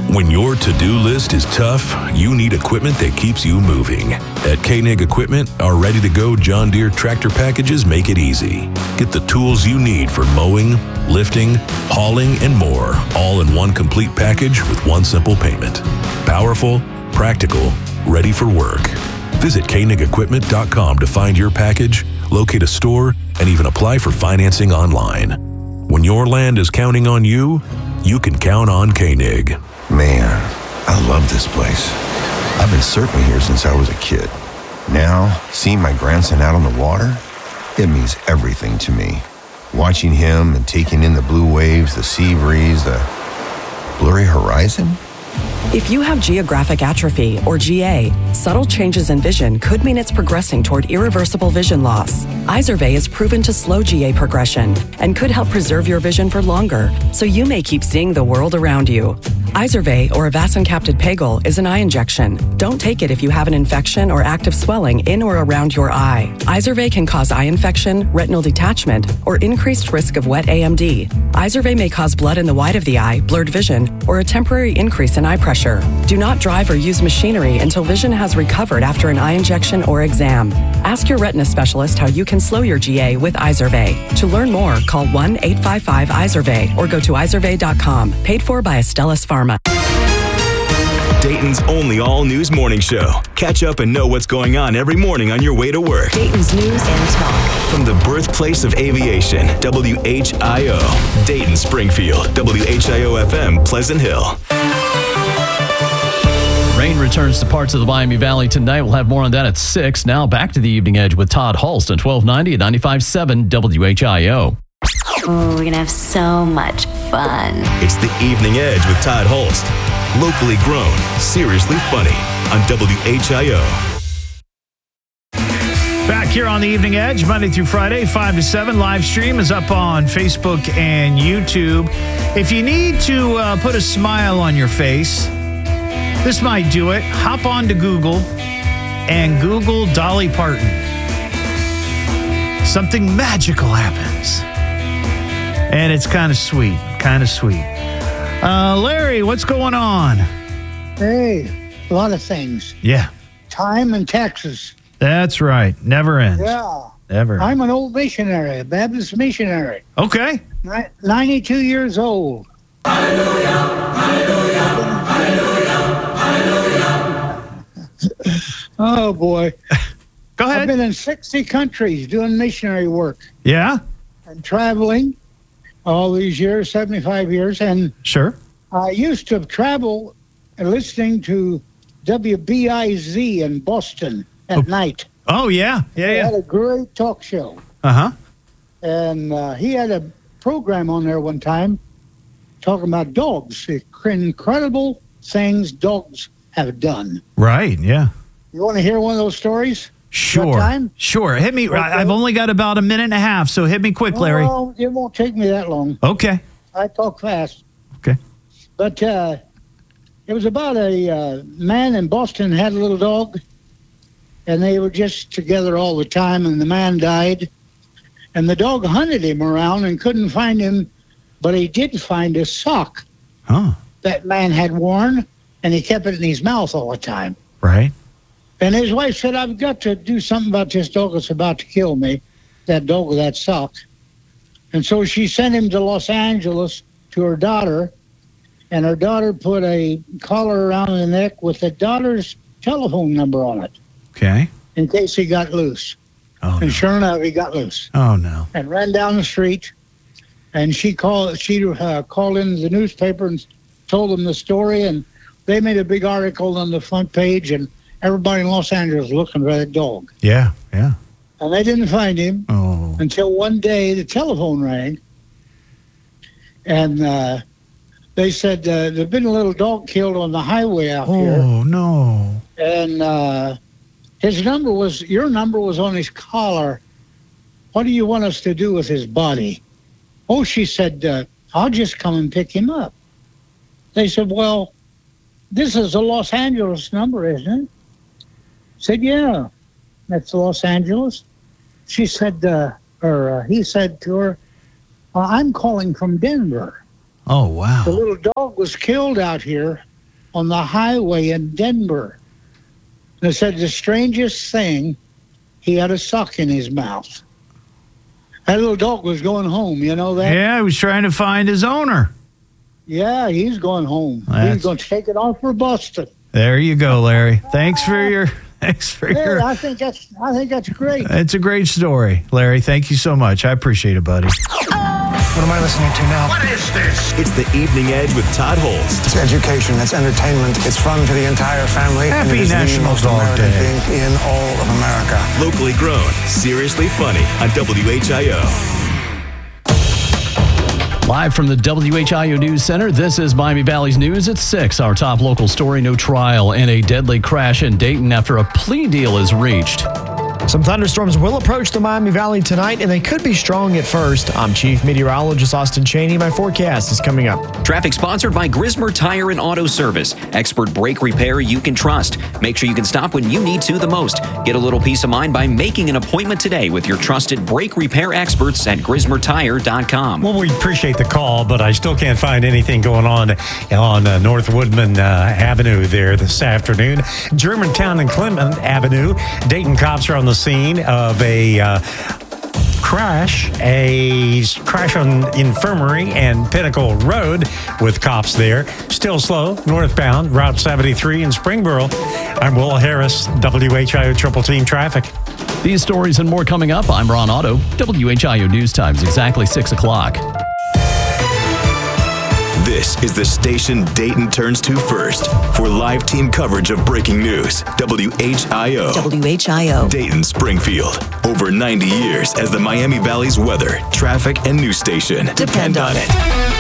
When your to-do list is tough, you need equipment that keeps you moving. At Koenig Equipment, our ready-to-go John Deere tractor packages make it easy. Get the tools you need for mowing, lifting, hauling, and more, all in one complete package with one simple payment. Powerful, practical, ready for work. Visit KoenigEquipment.com to find your package, locate a store, and even apply for financing online. When your land is counting on you, you can count on Koenig. Man, I love this place. I've been surfing here since I was a kid. Now, seeing my grandson out on the water, it means everything to me. Watching him and taking in the blue waves, the sea breeze, the blurry horizon. If you have geographic atrophy, or GA, subtle changes in vision could mean it's progressing toward irreversible vision loss. Izervay is proven to slow GA progression and could help preserve your vision for longer, so you may keep seeing the world around you. Izervay, or avacincaptad pegol, is an eye injection. Don't take it if you have an infection or active swelling in or around your eye. Izervay can cause eye infection, retinal detachment, or increased risk of wet AMD. Izervay may cause blood in the white of the eye, blurred vision, or a temporary increase in eye pressure. Do not drive or use machinery until vision has recovered after an eye injection or exam. Ask your retina specialist how you can slow your GA with Izervay. To learn more, call 1-855-IZERVAY or go to izervay.com. Paid for by Astellas Pharma. Dayton's only all-news morning show. Catch up and know what's going on every morning on your way to work. Dayton's News and Talk. From the birthplace of aviation, WHIO. Dayton, Springfield, WHIO-FM, Pleasant Hill. Rain returns to parts of the Miami Valley tonight. We'll have more on that at 6. Now back to the Evening Edge with Todd Hulst on 1290 at 95.7 WHIO. Oh, we're going to have so much fun. It's the Evening Edge with Todd Hulst. Locally grown, seriously funny on WHIO. Back here on the Evening Edge, Monday through Friday, 5 to 7. Live stream is up on Facebook and YouTube. If you need to put a smile on your face, this might do it. Hop on to Google and Google Dolly Parton. Something magical happens. And it's kind of sweet, Larry, what's going on? Hey, a lot of things. Yeah. Time and taxes. That's right. Never ends. Yeah. Never. I'm an old missionary, a Baptist missionary. Okay. 92 years old. Hallelujah, hallelujah, hallelujah, hallelujah. Oh, boy. Go ahead. I've been in 60 countries doing missionary work. Yeah? And traveling all these years, 75 years. And sure. I used to travel listening to WBIZ in Boston at night. Oh, yeah. He had a great talk show. Uh-huh. And he had a program on there one time talking about dogs, the incredible things dogs have done. Right, yeah. You want to hear one of those stories? Sure. Sure. Hit me. Okay. I've only got about a minute and a half, so hit me quick, Larry. Well, it won't take me that long. Okay. I talk fast. Okay. But it was about a man in Boston had a little dog, and they were just together all the time, and the man died. And the dog hunted him around and couldn't find him, but he did find a sock that man had worn, and he kept it in his mouth all the time. Right. And his wife said, I've got to do something about this dog that's about to kill me, that dog with that sock. And so she sent him to Los Angeles to her daughter, and her daughter put a collar around the neck with the daughter's telephone number on it. Okay. In case he got loose. Oh, and sure enough, he got loose. Oh, no. And ran down the street, and she called in the newspaper and told them the story, and they made a big article on the front page, and everybody in Los Angeles looking for that dog. Yeah, yeah. And they didn't find him until one day the telephone rang. And they said, there's been a little dog killed on the highway out here. Oh, no. And your number was on his collar. What do you want us to do with his body? Oh, she said, I'll just come and pick him up. They said, well, this is a Los Angeles number, isn't it? Said, yeah, that's Los Angeles. She said, he said to her, I'm calling from Denver. Oh, wow. The little dog was killed out here on the highway in Denver. They said the strangest thing, he had a sock in his mouth. That little dog was going home, you know that? Yeah, he was trying to find his owner. Yeah, he's going home. He's going to take it off for Boston. There you go, Larry. Thanks for your... I think that's great. It's a great story, Larry. Thank you so much. I appreciate it, buddy. What am I listening to now? What is this? It's the Evening Edge with Todd Holst. It's education, it's entertainment, it's fun to the entire family. Happy National Dog Day. Thing in all of America. Locally grown, seriously funny on WHIO. Live from the WHIO News Center, this is Miami Valley's News at 6. Our top local story, no trial in a deadly crash in Dayton after a plea deal is reached. Some thunderstorms will approach the Miami Valley tonight, and they could be strong at first. I'm Chief Meteorologist Austin Cheney. My forecast is coming up. Traffic sponsored by Grismer Tire and Auto Service. Expert brake repair you can trust. Make sure you can stop when you need to the most. Get a little peace of mind by making an appointment today with your trusted brake repair experts at GrismerTire.com. Well, we appreciate the call, but I still can't find anything going on North Woodman Avenue there this afternoon. Germantown and Clement Avenue. Dayton cops are on the scene of a crash on Infirmary and Pinnacle Road with cops there. Still slow, northbound, Route 73 in Springboro. I'm Will Harris, WHIO Triple Team Traffic. These stories and more coming up. I'm Ron Otto, WHIO News Times, exactly 6 o'clock. This is the station Dayton turns to first for live team coverage of breaking news. WHIO. WHIO. Dayton, Springfield. Over 90 years as the Miami Valley's weather, traffic, and news station. Depend on it.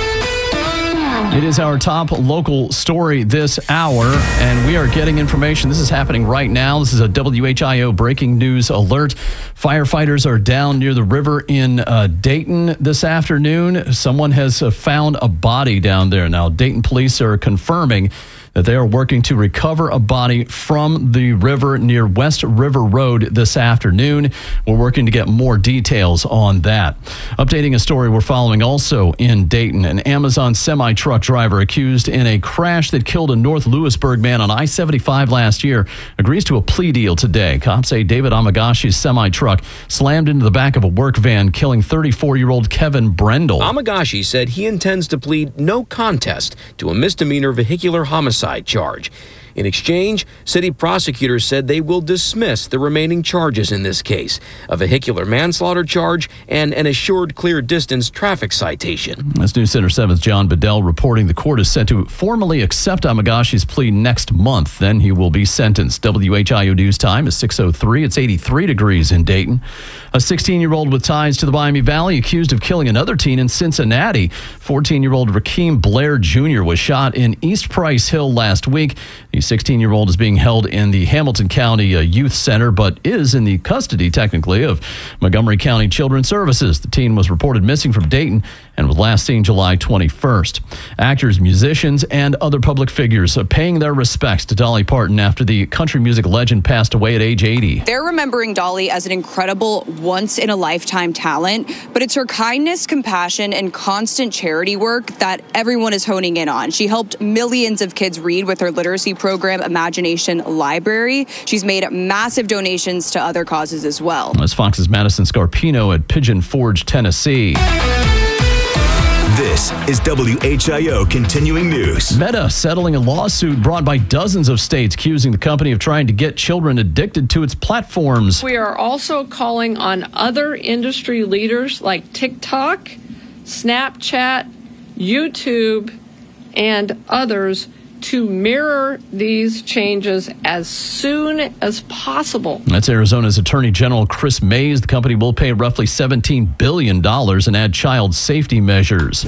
It is our top local story this hour, and we are getting information. This is happening right now. This is a WHIO breaking news alert. Firefighters are down near the river in Dayton this afternoon. Someone has found a body down there. Now, Dayton police are confirming that they are working to recover a body from the river near West River Road this afternoon. We're working to get more details on that. Updating a story we're following also in Dayton. An Amazon semi-truck driver accused in a crash that killed a North Lewisburg man on I-75 last year agrees to a plea deal today. Cops say David Amagashi's semi-truck slammed into the back of a work van, killing 34-year-old Kevin Brendel. Amagashi said he intends to plead no contest to a misdemeanor vehicular homicide charge. In exchange, city prosecutors said they will dismiss the remaining charges in this case, a vehicular manslaughter charge and an assured clear distance traffic citation. As News Center 7's John Bedell reporting, the court is set to formally accept Amagashi's plea next month. Then he will be sentenced. WHIO News Time is 6:03. It's 83 degrees in Dayton. A 16-year-old with ties to the Miami Valley accused of killing another teen in Cincinnati. 14-year-old Rakeem Blair Jr. was shot in East Price Hill last week. The 16-year-old is being held in the Hamilton County Youth Center, but is in the custody, technically, of Montgomery County Children's Services. The teen was reported missing from Dayton and was last seen July 21st. Actors, musicians, and other public figures are paying their respects to Dolly Parton after the country music legend passed away at age 80. They're remembering Dolly as an incredible once-in-a-lifetime talent, but it's her kindness, compassion, and constant charity work that everyone is honing in on. She helped millions of kids read with her literacy program, Imagination Library. She's made massive donations to other causes as well. That's Fox's Madison Scarpino at Pigeon Forge, Tennessee. This is WHIO Continuing News. Meta settling a lawsuit brought by dozens of states accusing the company of trying to get children addicted to its platforms. We are also calling on other industry leaders like TikTok, Snapchat, YouTube, and others to mirror these changes as soon as possible. That's Arizona's Attorney General Chris Mays. The company will pay roughly $17 billion and add child safety measures.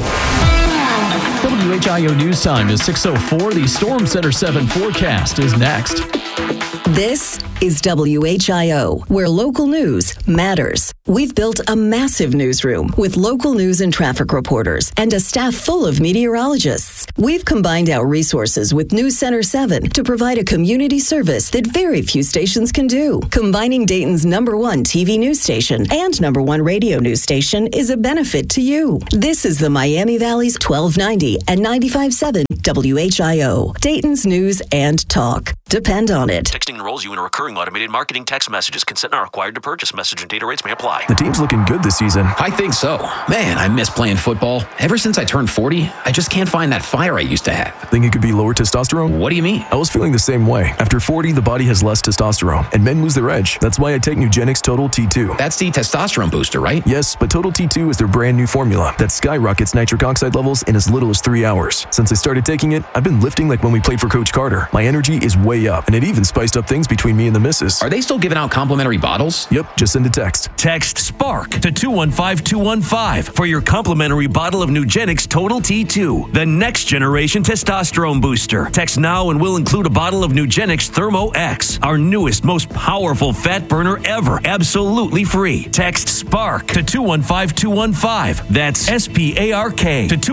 WHIO News Time is 6:04. The Storm Center 7 forecast is next. This is WHIO, where local news matters. We've built a massive newsroom with local news and traffic reporters and a staff full of meteorologists. We've combined our resources with News Center 7 to provide a community service that very few stations can do. Combining Dayton's #1 TV news station and #1 radio news station is a benefit to you. This is the Miami Valley's 1290 and 95.7 WHIO, Dayton's news and talk. Depend on it. Texting enrolls you in a recurring automated marketing text messages. Consent not required to purchase. Message and data rates may apply. The team's looking good this season. I think so. Man, I miss playing football. Ever since I turned 40, I just can't find that fire I used to have. Think it could be lower testosterone? What do you mean? I was feeling the same way. After 40, the body has less testosterone, and men lose their edge. That's why I take Nugenix Total T2. That's the testosterone booster, right? Yes, but Total T2 is their brand new formula that skyrockets nitric oxide levels in as little as 3 hours. Since I started taking it, I've been lifting like when we played for Coach Carter. My energy is way up, and it even spiced up things between me and the missus. Are they still giving out complimentary bottles? Yep, just send a text. Text SPARK to 215-215 for your complimentary bottle of Nugenix Total T2, the next generation testosterone booster. Text now and we'll include a bottle of Nugenix Thermo X, our newest, most powerful fat burner ever, absolutely free. Text SPARK to 215-215. That's SPARK to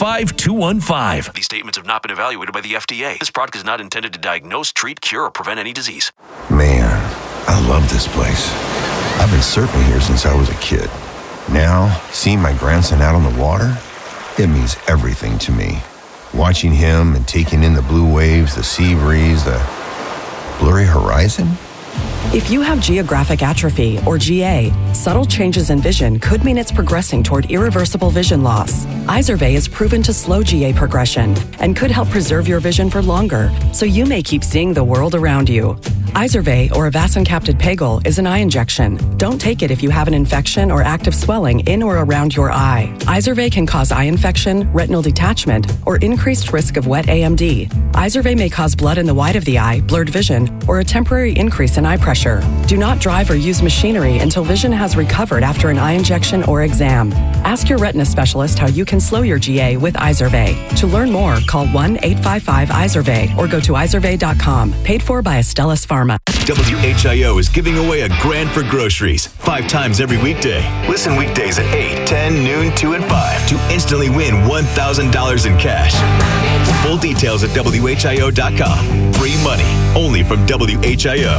215-215. These statements have not been evaluated by the FDA. This product is not intended to diagnose, treat, cure, or prevent any disease. Man, I love this place. I've been surfing here since I was a kid. Now, seeing my grandson out on the water, it means everything to me. Watching him and taking in the blue waves, the sea breeze, the blurry horizon. If you have geographic atrophy, or GA, subtle changes in vision could mean it's progressing toward irreversible vision loss. Izervay is proven to slow GA progression and could help preserve your vision for longer, so you may keep seeing the world around you. Izervay, or avacincaptad pegol, is an eye injection. Don't take it if you have an infection or active swelling in or around your eye. Izervay can cause eye infection, retinal detachment, or increased risk of wet AMD. Izervay may cause blood in the white of the eye, blurred vision, or a temporary increase in eye pressure. Do not drive or use machinery until vision has recovered after an eye injection or exam. Ask your retina specialist how you can slow your GA with Izervay. To learn more, call 1-855-IZERVAY or go to izervay.com. Paid for by Astellas Pharma. WHIO is giving away a grand for groceries 5 times every weekday. Listen weekdays at 8, 10, noon, 2, and 5 to instantly win $1,000 in cash. Full details at WHIO.com. Free money only from WHIO.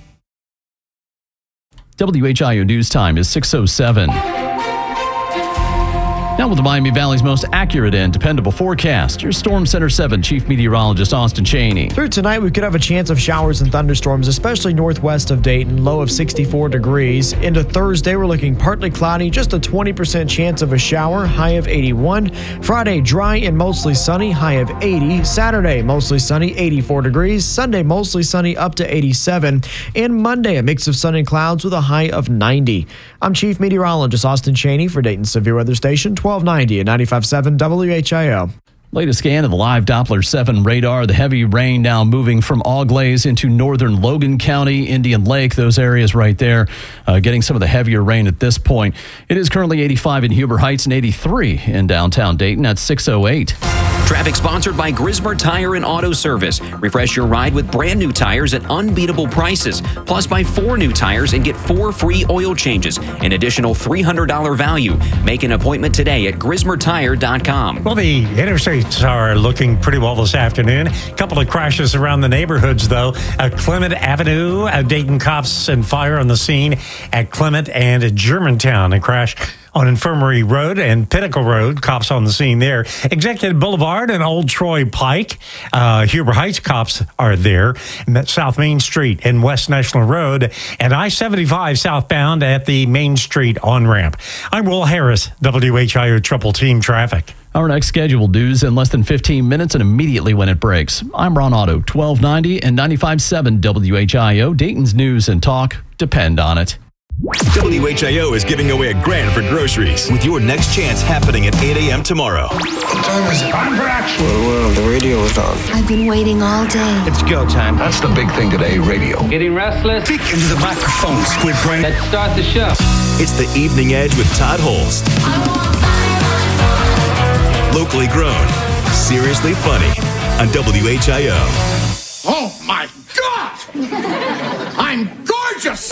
WHIO News Time is 6:07. Now with the Miami Valley's most accurate and dependable forecast, your Storm Center 7 Chief Meteorologist Austin Chaney. Through tonight, we could have a chance of showers and thunderstorms, especially northwest of Dayton, low of 64 degrees. Into Thursday, we're looking partly cloudy, just a 20% chance of a shower, high of 81. Friday, dry and mostly sunny, high of 80. Saturday, mostly sunny, 84 degrees. Sunday, mostly sunny, up to 87. And Monday, a mix of sun and clouds with a high of 90. I'm Chief Meteorologist Austin Chaney for Dayton Severe Weather Station, 1290 at 95.7 WHIO. Latest scan of the live Doppler 7 radar. The heavy rain now moving from Auglaize into northern Logan County, Indian Lake, those areas right there, getting some of the heavier rain at this point. It is currently 85 in Huber Heights and 83 in downtown Dayton at 6:08. Traffic sponsored by Grismer Tire and Auto Service. Refresh your ride with brand new tires at unbeatable prices. Plus, buy 4 new tires and get 4 free oil changes. An additional $300 value. Make an appointment today at GrismerTire.com. Well, the interstates are looking pretty well this afternoon. A couple of crashes around the neighborhoods, though. Clement Avenue, Dayton cops and fire on the scene at Clement and Germantown. A crash on Infirmary Road and Pinnacle Road, cops on the scene there. Executive Boulevard and Old Troy Pike, Huber Heights cops are there. South Main Street and West National Road, and I-75 southbound at the Main Street on-ramp. I'm Will Harris, WHIO Triple Team Traffic. Our next scheduled news in less than 15 minutes and immediately when it breaks. I'm Ron Otto, 1290 and 95.7 WHIO, Dayton's news and talk. Depend on it. WHIO is giving away a grand for groceries with your next chance happening at 8 a.m. tomorrow. What time is it? Time for action. Well, the radio is on. I've been waiting all day. It's go time. That's the big thing today, radio. Getting restless? Speak into the microphone, Squid Brain. Let's start the show. It's the Evening Edge with Todd Holst. Locally grown, seriously funny on WHIO. Oh, my God! I'm gorgeous!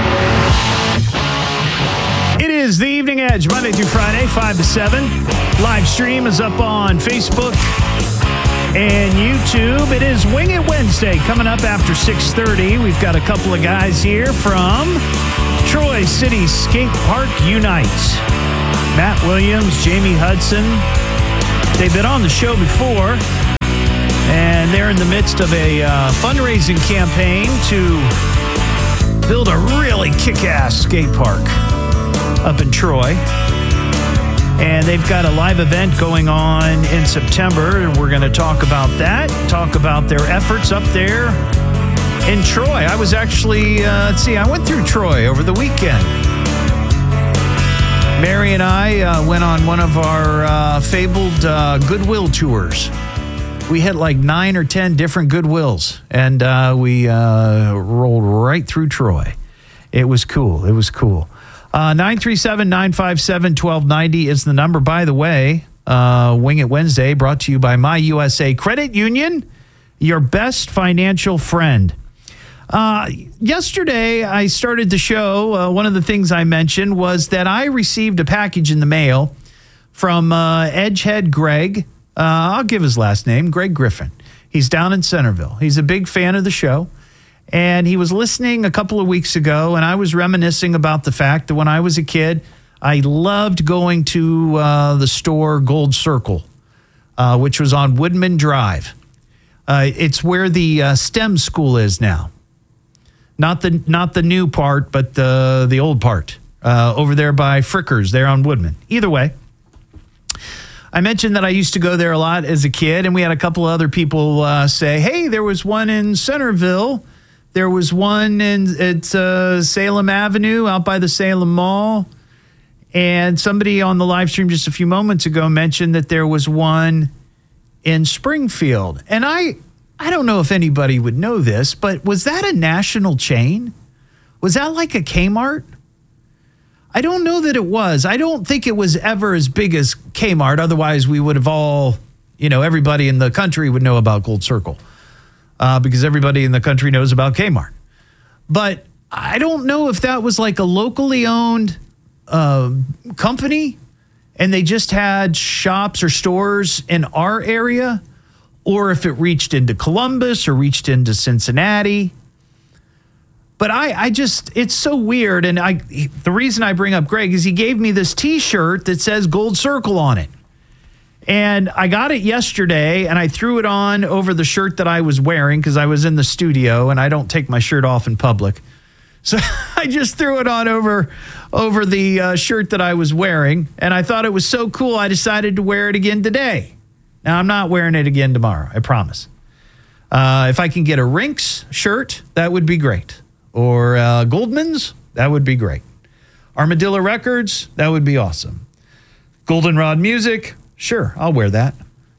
It is the Evening Edge, Monday through Friday, 5 to 7. Live stream is up on Facebook and YouTube. It is Wing It Wednesday coming up after 6:30. We've got a couple of guys here from Troy City Skate Park Unites. Matt Williams, Jamie Hudson. They've been on the show before, and they're in the midst of a fundraising campaign to build a really kick-ass skate park up in Troy. And they've got a live event going on in September. We're going to talk about that, talk about their efforts up there in Troy. I was actually, I went through Troy over the weekend. Mary and I went on one of our fabled Goodwill tours. We hit like 9 or 10 different Goodwills, and we rolled right through Troy. It was cool. 937-957-1290 is the number. By the way, Wing It Wednesday brought to you by My USA Credit Union, your best financial friend. Yesterday, I started the show. One of the things I mentioned was that I received a package in the mail from Edgehead Greg. I'll give his last name, Greg Griffin. He's down in Centerville. He's a big fan of the show. And he was listening a couple of weeks ago, and I was reminiscing about the fact that when I was a kid, I loved going to the store Gold Circle, which was on Woodman Drive. It's where the STEM school is now. Not the new part, but the old part, over there by Frickers, there on Woodman. Either way, I mentioned that I used to go there a lot as a kid, and we had a couple of other people say, hey, there was one in Centerville. There was one at Salem Avenue out by the Salem Mall. And somebody on the live stream just a few moments ago mentioned that there was one in Springfield. And I don't know if anybody would know this, but was that a national chain? Was that like a Kmart? I don't know that it was. I don't think it was ever as big as Kmart. Otherwise, we would have all, everybody in the country would know about Gold Circle. Because everybody in the country knows about Kmart. But I don't know if that was like a locally owned company and they just had shops or stores in our area, or if it reached into Columbus or reached into Cincinnati. But it's so weird. And the reason I bring up Greg is he gave me this T-shirt that says Gold Circle on it. And I got it yesterday, and I threw it on over the shirt that I was wearing because I was in the studio, and I don't take my shirt off in public. So I just threw it on over the shirt that I was wearing, and I thought it was so cool, I decided to wear it again today. Now, I'm not wearing it again tomorrow, I promise. If I can get a Rinks shirt, that would be great. Or Goldman's, that would be great. Armadillo Records, that would be awesome. Goldenrod Music, sure, I'll wear that.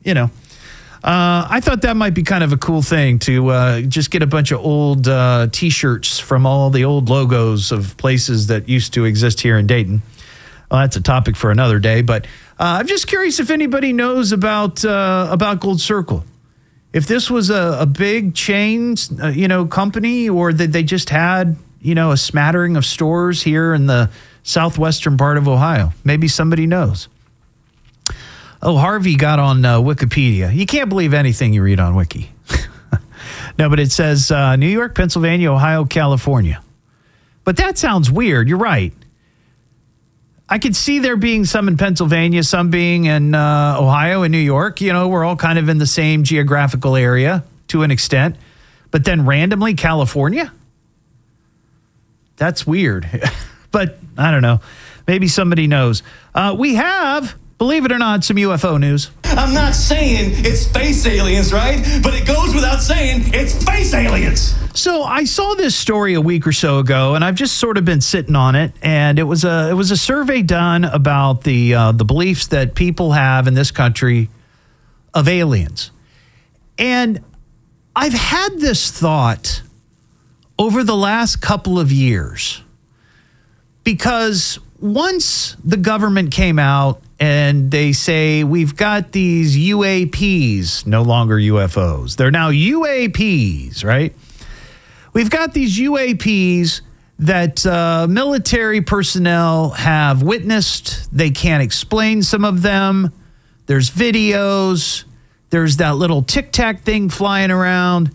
I thought that might be kind of a cool thing to just get a bunch of old T-shirts from all the old logos of places that used to exist here in Dayton. Well, that's a topic for another day, but I'm just curious if anybody knows about Gold Circle. If this was a big chain, company, or that they just had, a smattering of stores here in the southwestern part of Ohio. Maybe somebody knows. Oh, Harvey got on Wikipedia. You can't believe anything you read on Wiki. No, but it says New York, Pennsylvania, Ohio, California. But that sounds weird. You're right. I could see there being some in Pennsylvania, some being in Ohio and New York. We're all kind of in the same geographical area to an extent. But then randomly, California? That's weird. But I don't know. Maybe somebody knows. We have, believe it or not, some UFO news. I'm not saying it's space aliens, right? But it goes without saying it's space aliens. So I saw this story a week or so ago, and I've just sort of been sitting on it. And it was a survey done about the beliefs that people have in this country of aliens. And I've had this thought over the last couple of years, because once the government came out and they say, we've got these UAPs, no longer UFOs. They're now UAPs, right? we've got these UAPs that military personnel have witnessed. They can't explain some of them. There's videos. There's that little Tic Tac thing flying around.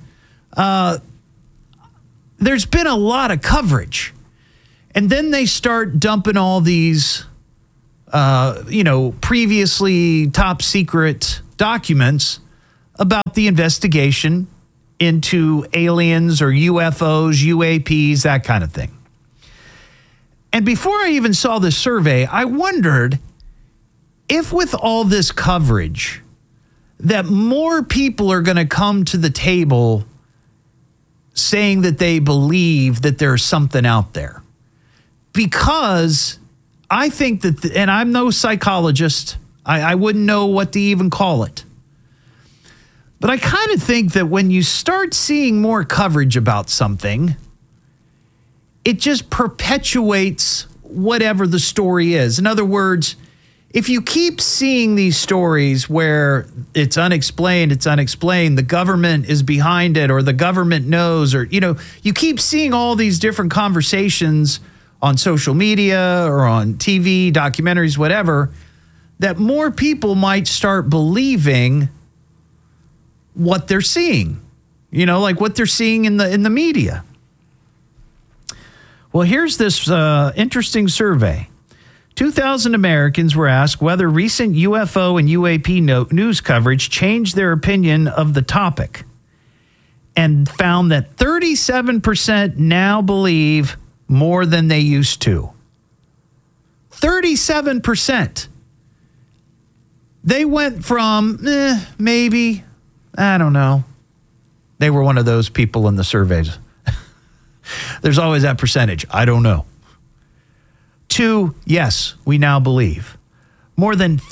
There's been a lot of coverage. And then they start dumping all these, previously top secret documents about the investigation into aliens or UFOs, UAPs, that kind of thing. And before I even saw this survey, I wondered if with all this coverage that more people are going to come to the table saying that they believe that there's something out there. Because I think that, and I'm no psychologist, I wouldn't know what to even call it. But I kind of think that when you start seeing more coverage about something, it just perpetuates whatever the story is. In other words, if you keep seeing these stories where it's unexplained, the government is behind it, or the government knows, or, you keep seeing all these different conversations on social media or on TV, documentaries, whatever, that more people might start believing what they're seeing, like what they're seeing in the media. Well, here's this interesting survey. 2,000 Americans were asked whether recent UFO and UAP news coverage changed their opinion of the topic, and found that 37% now believe more than they used to. 37%. They went from, maybe, I don't know. They were one of those people in the surveys. There's always that percentage. I don't know. To, yes, we now believe. More than half,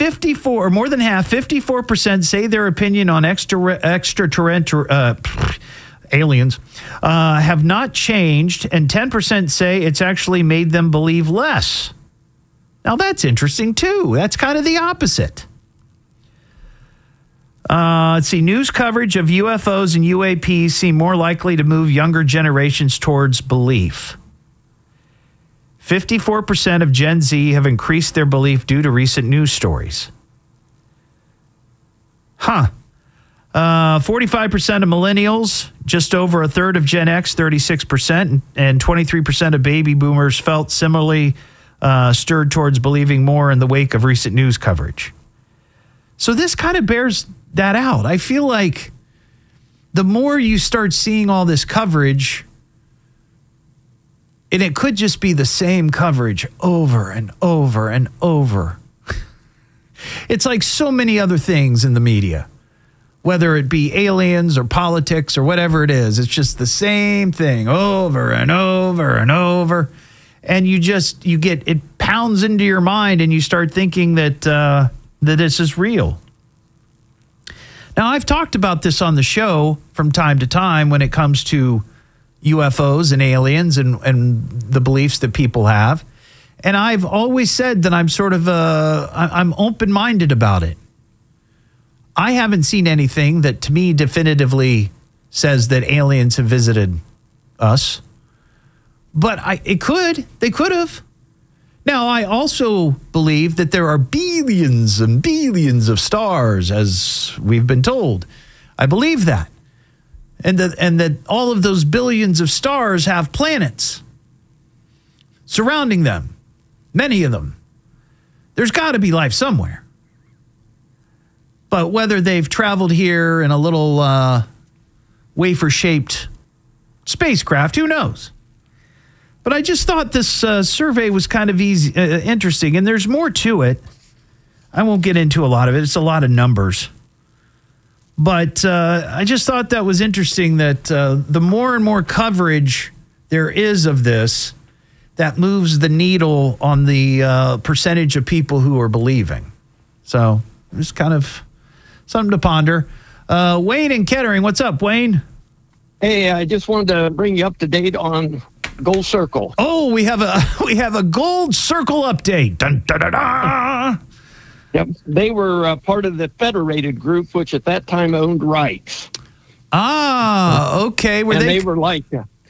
54% say their opinion on extraterrestrial aliens have not changed, and 10% say it's actually made them believe less. Now that's interesting too. That's kind of the opposite. Let's see. News coverage of UFOs and UAPs seem more likely to move younger generations towards belief. 54% of Gen Z have increased their belief due to recent news stories. 45% of millennials, just over a third of Gen X, 36%, and 23% of baby boomers felt similarly stirred towards believing more in the wake of recent news coverage. So this kind of bears that out. I feel like the more you start seeing all this coverage, and it could just be the same coverage over and over and over. It's like so many other things in the media, whether it be aliens or politics or whatever it is. It's just the same thing over and over and over. And it pounds into your mind, and you start thinking that this is real. Now, I've talked about this on the show from time to time when it comes to UFOs and aliens and the beliefs that people have. And I've always said that I'm sort of I'm open-minded about it. I haven't seen anything that to me definitively says that aliens have visited us. But they could have. Now, I also believe that there are billions and billions of stars, as we've been told. I believe that. And that all of those billions of stars have planets surrounding them, many of them. There's got to be life somewhere. But whether they've traveled here in a little wafer-shaped spacecraft, who knows? But I just thought this survey was kind of interesting, and there's more to it. I won't get into a lot of it. It's a lot of numbers. But I just thought that was interesting that the more and more coverage there is of this, that moves the needle on the percentage of people who are believing. So it's kind of something to ponder. Wayne in Kettering, what's up, Wayne? Hey, I just wanted to bring you up to date on Gold Circle. Oh, we have a Gold Circle update. Dun, dun, dun, dun. Yep, they were part of the Federated Group, which at that time owned Rice. Ah, okay. They were like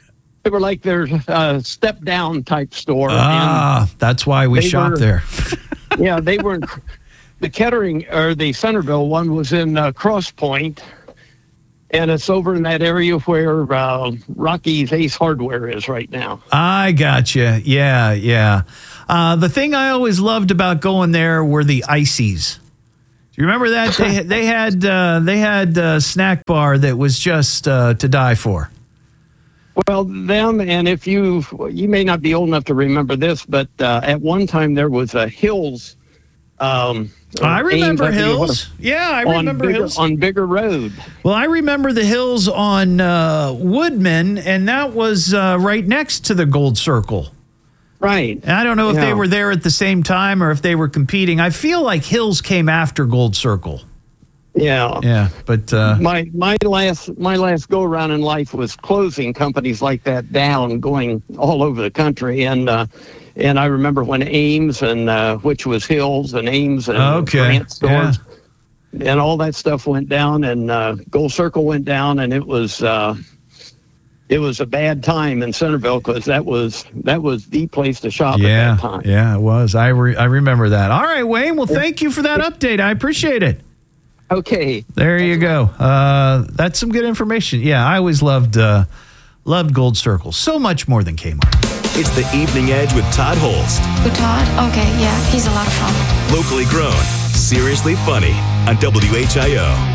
They were like their step down type store. That's why we shop there. Yeah, they were. The Kettering or the Centerville one was in Cross Point, and it's over in that area where Rocky's Ace Hardware is right now. I gotcha. Yeah. The thing I always loved about going there were the ices. Do you remember that? They had a snack bar that was just to die for. Well, them, and if you may not be old enough to remember this, but at one time there was a Hills. I remember Hills. Yeah, I remember Hills. On Bigger Road. Well, I remember the Hills on Woodman, and that was right next to the Gold Circle. Right. And I don't know if they were there at the same time or if they were competing. I feel like Hills came after Gold Circle. Yeah. But my last go around in life was closing companies like that down, going all over the country, and I remember when Ames and which was Hills and Ames and Grant stores and all that stuff went down, and Gold Circle went down, and it was a bad time in Centerville because that was the place to shop at that time. Yeah, it was. I remember that. All right, Wayne. Well, thank you for that update. I appreciate it. Okay. There you go. That's some good information. Yeah, I always loved Gold Circle. So much more than Kmart. It's the Evening Edge with Todd Holst. With Todd? Okay, yeah, he's a lot of fun. Locally grown, seriously funny on WHIO.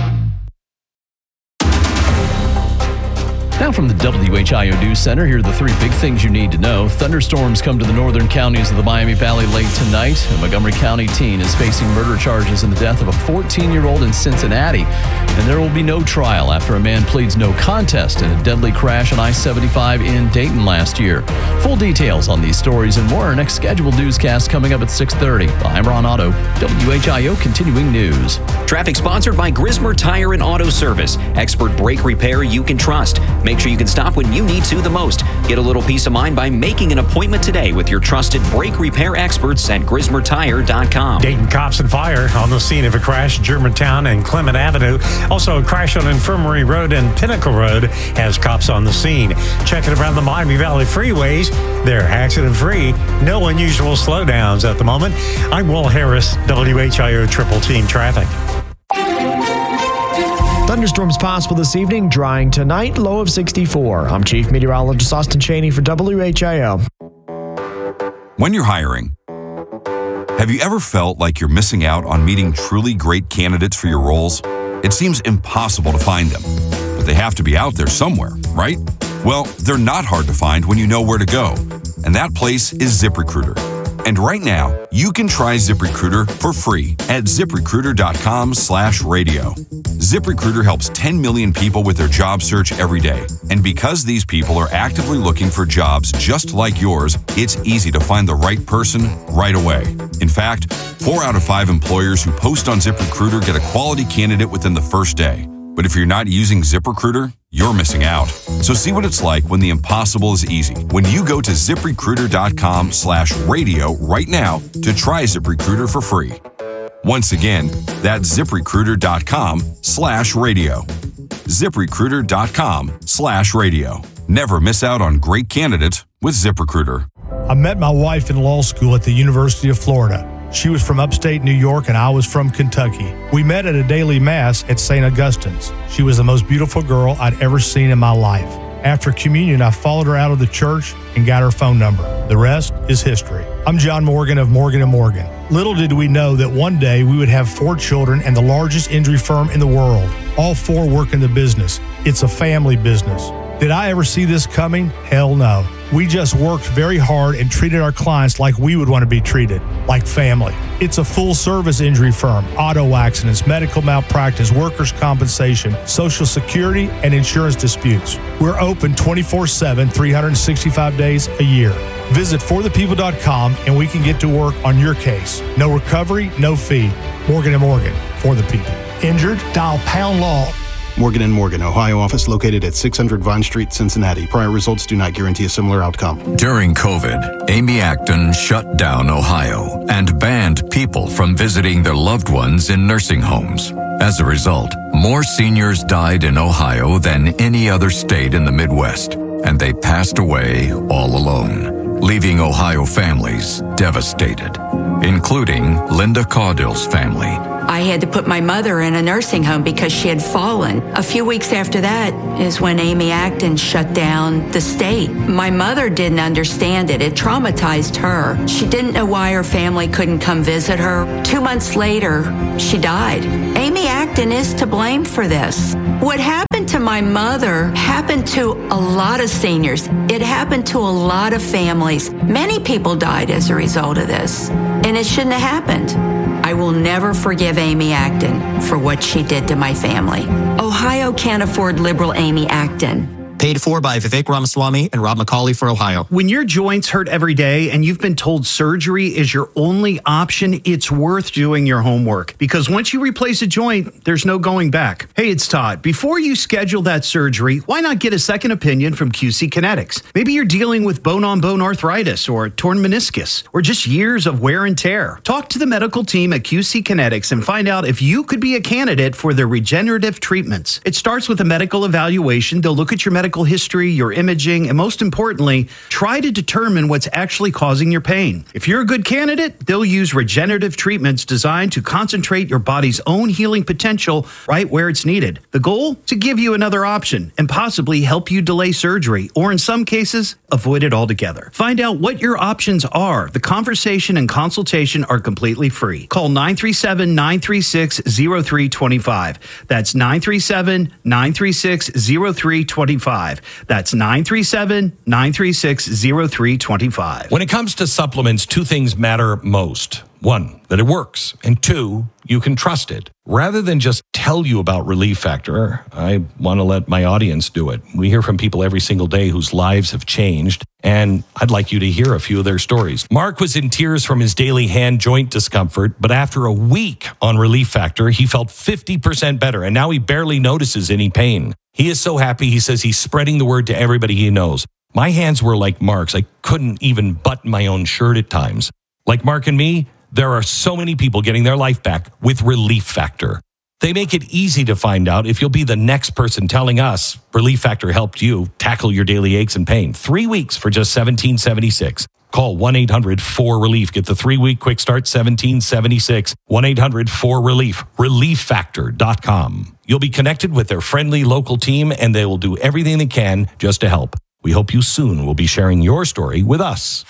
Now from the WHIO News Center, here are the three big things you need to know. Thunderstorms come to the northern counties of the Miami Valley late tonight. A Montgomery County teen is facing murder charges in the death of a 14-year-old in Cincinnati. And there will be no trial after a man pleads no contest in a deadly crash on I-75 in Dayton last year. Full details on these stories and more. Our next scheduled newscast coming up at 6:30. I'm Ron Otto, WHIO Continuing News. Traffic sponsored by Grismer Tire and Auto Service. Expert brake repair you can trust. Make sure you can stop when you need to the most. Get a little peace of mind by making an appointment today with your trusted brake repair experts at GrismerTire.com. Dayton cops and fire on the scene of a crash, Germantown and Clement Avenue. Also a crash on Infirmary Road and Pinnacle Road has cops on the scene. Checking around the Miami Valley freeways. They're accident-free. No unusual slowdowns at the moment. I'm Will Harris, WHIO Triple Team Traffic. Thunderstorms possible this evening, drying tonight, low of 64. I'm Chief Meteorologist Austin Cheney for WHIO. When you're hiring, have you ever felt like you're missing out on meeting truly great candidates for your roles? It seems impossible to find them, but they have to be out there somewhere, right? Well, they're not hard to find when you know where to go, and that place is ZipRecruiter. And right now, you can try ZipRecruiter for free at ZipRecruiter.com/radio. ZipRecruiter helps 10 million people with their job search every day. And because these people are actively looking for jobs just like yours, it's easy to find the right person right away. In fact, 4 out of 5 employers who post on ZipRecruiter get a quality candidate within the first day. But if you're not using ZipRecruiter, you're missing out. So see what it's like when the impossible is easy. When you go to ZipRecruiter.com/radio right now to try ZipRecruiter for free. Once again, that's ZipRecruiter.com/radio. ZipRecruiter.com/radio. Never miss out on great candidates with ZipRecruiter. I met my wife in law school at the University of Florida. She was from upstate New York and I was from Kentucky. We met at a daily mass at St. Augustine's. She was the most beautiful girl I'd ever seen in my life. After communion, I followed her out of the church and got her phone number. The rest is history. I'm John Morgan of Morgan & Morgan. Little did we know that one day we would have 4 children and the largest injury firm in the world. All 4 work in the business. It's a family business. Did I ever see this coming? Hell no. We just worked very hard and treated our clients like we would want to be treated, like family. It's a full-service injury firm, auto accidents, medical malpractice, workers' compensation, Social Security, and insurance disputes. We're open 24/7, 365 days a year. Visit forthepeople.com and we can get to work on your case. No recovery, no fee. Morgan & Morgan, for the people. Injured? Dial pound law. Morgan & Morgan, Ohio office located at 600 Vine Street, Cincinnati. Prior results do not guarantee a similar outcome. During COVID, Amy Acton shut down Ohio and banned people from visiting their loved ones in nursing homes. As a result, more seniors died in Ohio than any other state in the Midwest. and they passed away all alone, leaving Ohio families devastated, including Linda Caudill's family. I had to put my mother in a nursing home because she had fallen. A few weeks after that is when Amy Acton shut down the state. My mother didn't understand it. It traumatized her. She didn't know why her family couldn't come visit her. 2 months later, she died. Amy Acton is to blame for this. What happened to my mother happened to a lot of seniors. It happened to a lot of families. Many people died as a result of this, and it shouldn't have happened. I will never forgive Amy Acton for what she did to my family. Ohio can't afford liberal Amy Acton. Paid for by Vivek Ramaswamy and Rob McCauley for Ohio. When your joints hurt every day and you've been told surgery is your only option, it's worth doing your homework. Because once you replace a joint, there's no going back. Hey, it's Todd. Before you schedule that surgery, why not get a second opinion from QC Kinetics? Maybe you're dealing with bone-on-bone arthritis or a torn meniscus or just years of wear and tear. Talk to the medical team at QC Kinetics and find out if you could be a candidate for their regenerative treatments. It starts with a medical evaluation. They'll look at your medical history, your imaging, and most importantly, try to determine what's actually causing your pain. If you're a good candidate, they'll use regenerative treatments designed to concentrate your body's own healing potential right where it's needed. The goal? To give you another option and possibly help you delay surgery, or in some cases, avoid it altogether. Find out what your options are. The conversation and consultation are completely free. Call 937-936-0325. That's 937-936-0325. That's 937-936-0325. When it comes to supplements, two things matter most. One, that it works. And two, you can trust it. Rather than just tell you about Relief Factor, I want to let my audience do it. We hear from people every single day whose lives have changed, and I'd like you to hear a few of their stories. Mark was in tears from his daily hand joint discomfort, but after a week on Relief Factor, he felt 50% better, and now he barely notices any pain. He is so happy, he says he's spreading the word to everybody he knows. My hands were like Mark's. I couldn't even button my own shirt at times. Like Mark and me, there are so many people getting their life back with Relief Factor. They make it easy to find out if you'll be the next person telling us Relief Factor helped you tackle your daily aches and pain. 3 weeks for just $17.76. Call 1-800-4RELIEF. Get the 3-week quick start, $17.76. 1-800-4RELIEF. ReliefFactor.com. You'll be connected with their friendly local team, and they will do everything they can just to help. We hope you soon will be sharing your story with us.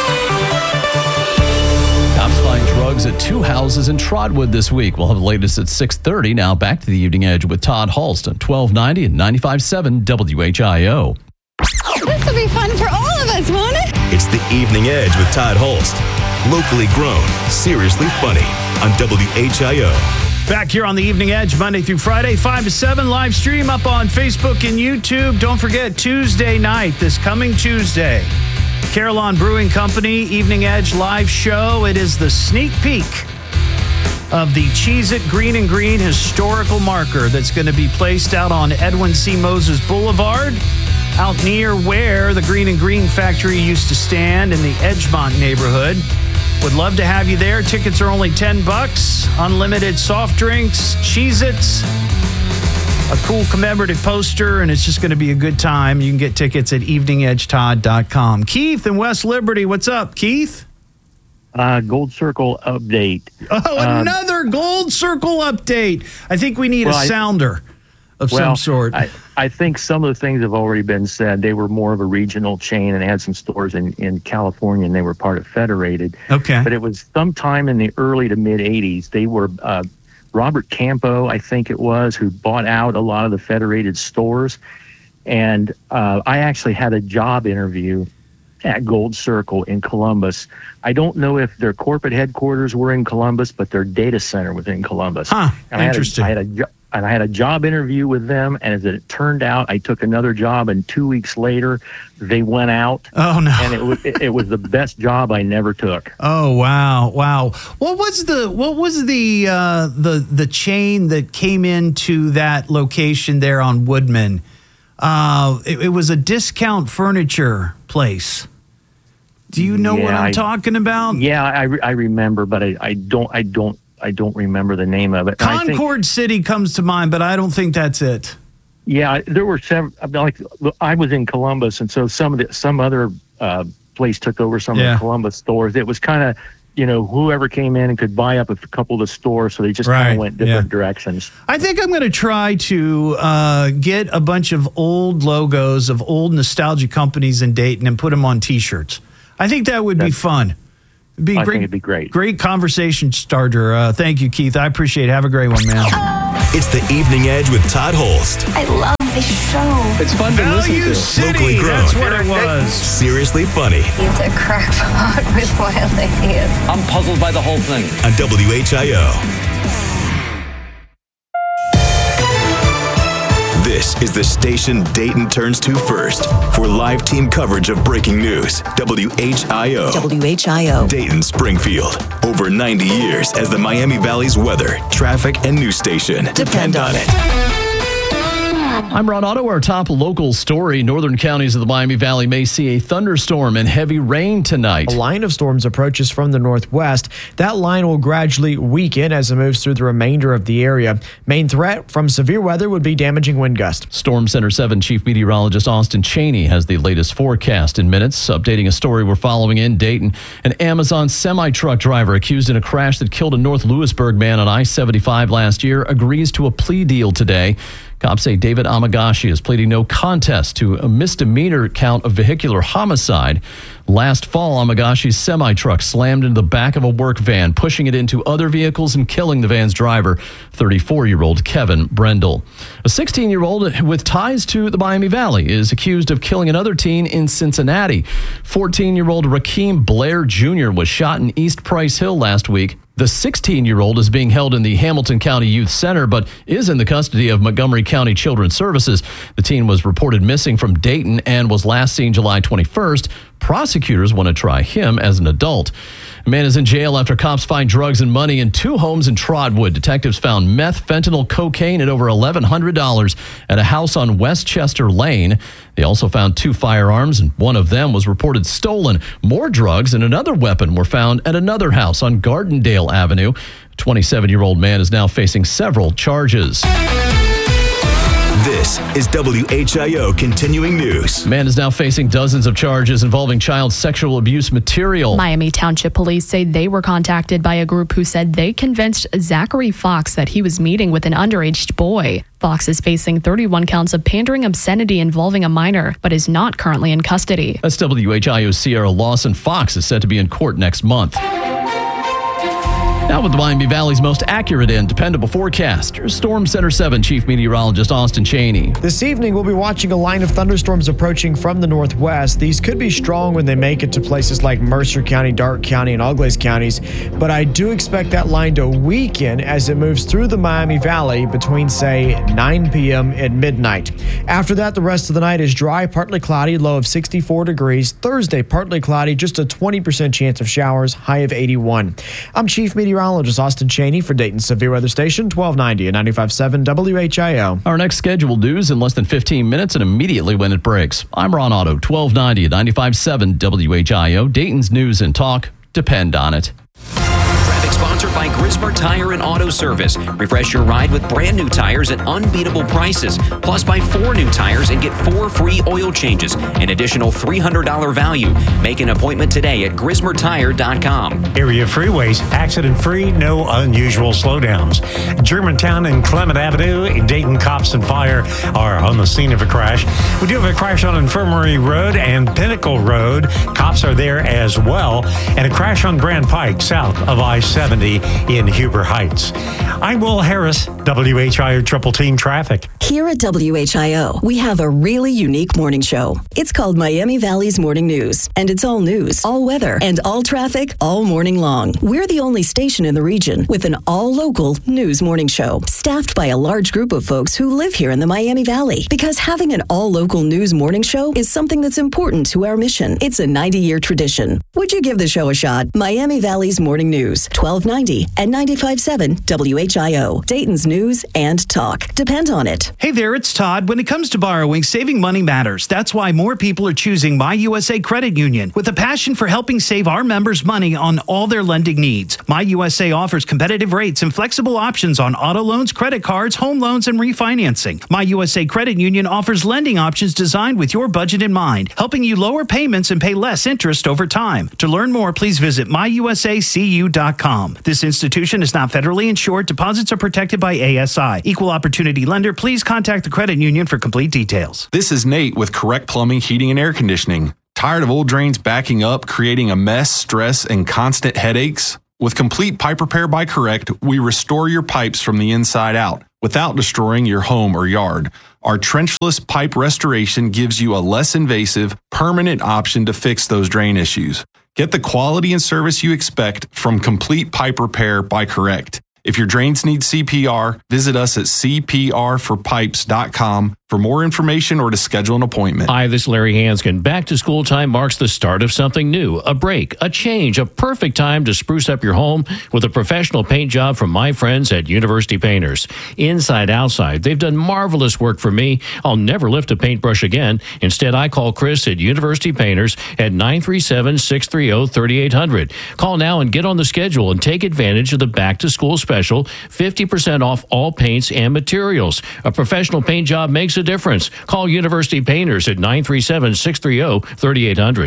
Cops find drugs at 2 houses in Trotwood this week. We'll have the latest at 6:30. Now back to the Evening Edge with Todd Hulst on 1290 and 95.7 WHIO. This will be fun for all of us, won't it? It's the Evening Edge with Todd Hulst. Locally grown, seriously funny on WHIO. Back here on the Evening Edge, Monday through Friday, 5 to 7, live stream up on Facebook and YouTube. Don't forget, Tuesday night, this coming Tuesday, Carillon Brewing Company, Evening Edge live show. It is the sneak peek of the Cheez-It Green and Green historical marker that's going to be placed out on Edwin C. Moses Boulevard, out near where the Green and Green factory used to stand in the Edgemont neighborhood. Would love to have you there. Tickets are only $10. Unlimited soft drinks, Cheez-Its, a cool commemorative poster, and it's just going to be a good time. You can get tickets at eveningedgetodd.com. Keith in West Liberty, what's up, Keith? Gold Circle update. Oh, another Gold Circle update. I think we need a sounder of some sort. I think some of the things have already been said. They were more of a regional chain and had some stores in California, and they were part of Federated. Okay. But it was sometime in the early to mid-'80s. They were Robert Campo, I think it was, who bought out a lot of the Federated stores. And I actually had a job interview at Gold Circle in Columbus. I don't know if their corporate headquarters were in Columbus, but their data center was in Columbus. Huh, and interesting. I had a job interview with them, and as it turned out, I took another job, and 2 weeks later, they went out. Oh no! And it was the best job I never took. Oh wow! What was the chain that came into that location there on Woodman? It was a discount furniture place. Do you know what I'm talking about? Yeah, I remember, but I don't remember the name of it. Concord City comes to mind, but I don't think that's it. Yeah, there were several. Like I was in Columbus, and so some other place took over some of the Columbus stores. It was kind of, whoever came in and could buy up a couple of the stores, so they just kind of went different directions. I think I'm going to try to get a bunch of old logos of old nostalgia companies in Dayton and put them on T-shirts. I think that would be fun. I think it'd be great. Great conversation starter. Thank you, Keith. I appreciate it. Have a great one, man. It's the Evening Edge with Todd Holst. I love this show. It's fun to listen to. City, locally grown. that's what it was. Seriously funny. It's a crackpot with wild ideas. I'm puzzled by the whole thing. On WHIO. This is the station Dayton turns to first for live team coverage of breaking news. WHIO. WHIO. Dayton, Springfield. Over 90 years as the Miami Valley's weather, traffic, and news station. Depend on it. I'm Ron Otto. Our top local story. Northern counties of the Miami Valley may see a thunderstorm and heavy rain tonight. A line of storms approaches from the northwest. That line will gradually weaken as it moves through the remainder of the area. Main threat from severe weather would be damaging wind gusts. Storm Center 7 Chief Meteorologist Austin Cheney has the latest forecast in minutes. Updating a story we're following in Dayton. An Amazon semi-truck driver accused in a crash that killed a North Lewisburg man on I-75 last year agrees to a plea deal today. Cops say David Amagashi is pleading no contest to a misdemeanor count of vehicular homicide. Last fall, Amagashi's semi-truck slammed into the back of a work van, pushing it into other vehicles and killing the van's driver, 34-year-old Kevin Brendel. A 16-year-old with ties to the Miami Valley is accused of killing another teen in Cincinnati. 14-year-old Rakeem Blair Jr. was shot in East Price Hill last week. The 16-year-old is being held in the Hamilton County Youth Center, but is in the custody of Montgomery County Children's Services. The teen was reported missing from Dayton and was last seen July 21st. Prosecutors want to try him as an adult. A man is in jail after cops find drugs and money in 2 homes in Trotwood. Detectives found meth, fentanyl, cocaine, and over $1,100 at a house on Westchester Lane. They also found 2 firearms, and one of them was reported stolen. More drugs and another weapon were found at another house on Gardendale Avenue. A 27-year-old man is now facing several charges. This is WHIO Continuing News. Man is now facing dozens of charges involving child sexual abuse material. Miami Township Police say they were contacted by a group who said they convinced Zachary Fox that he was meeting with an underage boy. Fox is facing 31 counts of pandering obscenity involving a minor, but is not currently in custody. That's WHIO's Sierra Lawson. Fox is set to be in court next month. Now with the Miami Valley's most accurate and dependable forecast, here's Storm Center 7 Chief Meteorologist Austin Cheney. This evening, we'll be watching a line of thunderstorms approaching from the northwest. These could be strong when they make it to places like Mercer County, Darke County, and Auglaize counties, but I do expect that line to weaken as it moves through the Miami Valley between, say, 9 p.m. and midnight. After that, the rest of the night is dry, partly cloudy, low of 64 degrees. Thursday, partly cloudy, just a 20% chance of showers, high of 81. I'm Chief Meteorologist Austin Cheney for Dayton's Severe Weather Station, 1290 and 95.7 WHIO. Our next scheduled news in less than 15 minutes and immediately when it breaks. I'm Ron Otto, 1290 and 95.7 WHIO. Dayton's News and Talk. Depend on it. Sponsored by Grismer Tire and Auto Service. Refresh your ride with brand new tires at unbeatable prices. Plus, buy 4 new tires and get 4 free oil changes. An additional $300 value. Make an appointment today at GrismerTire.com. Area freeways, accident-free, no unusual slowdowns. Germantown and Clement Avenue in Dayton, cops and fire are on the scene of a crash. We do have a crash on Infirmary Road and Pinnacle Road. Cops are there as well. And a crash on Grand Pike south of I-70 in Huber Heights. I'm Will Harris, WHIO Triple Team Traffic. Here at WHIO, we have a really unique morning show. It's called Miami Valley's Morning News, and it's all news, all weather, and all traffic all morning long. We're the only station in the region with an all-local news morning show, staffed by a large group of folks who live here in the Miami Valley. Because having an all-local news morning show is something that's important to our mission. It's a 90-year tradition. Would you give the show a shot? Miami Valley's Morning News, 12 1290 and 95.7 WHIO. Dayton's news and talk. Depend on it. Hey there, it's Todd. When it comes to borrowing, saving money matters. That's why more people are choosing My USA Credit Union with a passion for helping save our members money on all their lending needs. My USA offers competitive rates and flexible options on auto loans, credit cards, home loans, and refinancing. My USA Credit Union offers lending options designed with your budget in mind, helping you lower payments and pay less interest over time. To learn more, please visit myusacu.com. This institution is not federally insured. Deposits are protected by ASI. Equal opportunity lender. Please contact the credit union for complete details. This is Nate with Correct Plumbing, Heating, and Air Conditioning. Tired of old drains backing up, creating a mess, stress, and constant headaches? With Complete Pipe Repair by Correct, we restore your pipes from the inside out without destroying your home or yard. Our trenchless pipe restoration gives you a less invasive, permanent option to fix those drain issues. Get the quality and service you expect from Complete Pipe Repair by Correct. If your drains need CPR, visit us at cprforpipes.com for more information or to schedule an appointment. Hi, this is Larry Hanskin. Back to school time marks the start of something new, a break, a change, a perfect time to spruce up your home with a professional paint job from my friends at University Painters. Inside, outside, they've done marvelous work for me. I'll never lift a paintbrush again. Instead, I call Chris at University Painters at 937-630-3800. Call now and get on the schedule and take advantage of the back to school special, 50% off all paints and materials. A professional paint job makes a difference. Call University Painters at 937-630-3800.